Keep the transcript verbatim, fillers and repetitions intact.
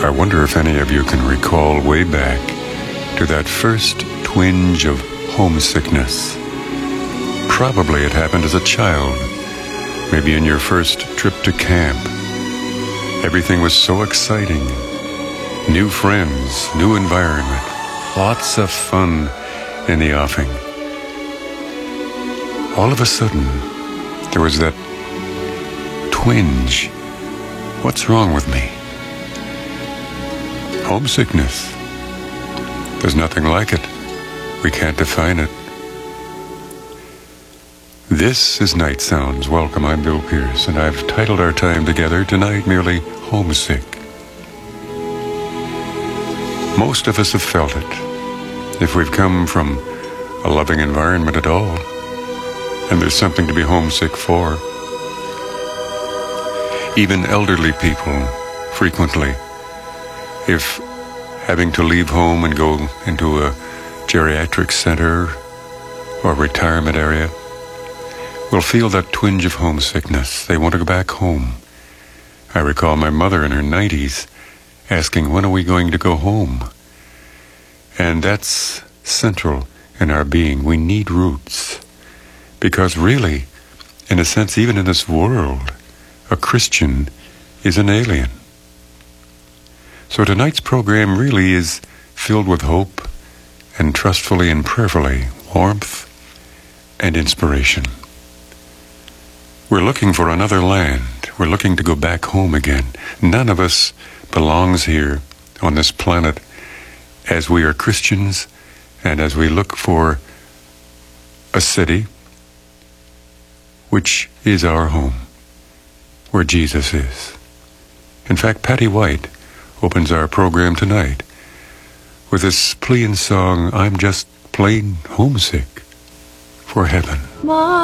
I wonder if any of you can recall way back to that first twinge of homesickness. Probably it happened as a child, maybe in your first trip to camp. Everything was so exciting. New friends, new environment, lots of fun in the offing. All of a sudden, there was that twinge. What's wrong with me? Homesickness. There's nothing like it. We can't define it. This is Night Sounds. Welcome, I'm Bill Pierce, and I've titled our time together tonight merely Homesick. Most of us have felt it, if we've come from a loving environment at all, and there's something to be homesick for. Even elderly people, frequently, if having to leave home and go into a geriatric center or retirement area, will feel that twinge of homesickness. They want to go back home. I recall my mother in her nineties asking, when are we going to go home? And that's central in our being. We need roots. Because really, in a sense, even in this world, a Christian is an alien. So tonight's program really is filled with hope and trustfully and prayerfully warmth and inspiration. We're looking for another land. We're looking to go back home again. None of us belongs here on this planet as we are Christians and as we look for a city which is our home, where Jesus is. In fact, Patty White opens our program tonight with this plea and song, I'm just plain homesick for heaven.